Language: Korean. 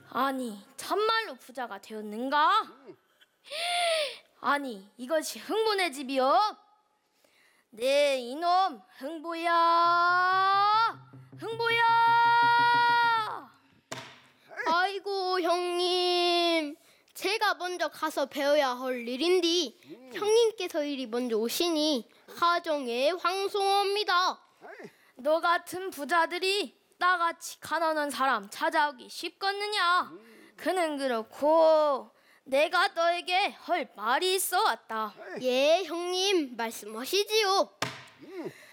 아니, 참말로 부자가 되었는가? 아니, 이것이 흥부네 집이요? 네, 이놈 흥부야! 흥부야! 아이고 형님, 제가 먼저 가서 배워야 할 일인데 형님께서 이리 먼저 오시니 하정에 황송합니다. 너 같은 부자들이 나같이 가난한 사람 찾아오기 쉽겠느냐? 그는 그렇고 내가 너에게 할 말이 있어 왔다. 예 형님, 말씀하시지요.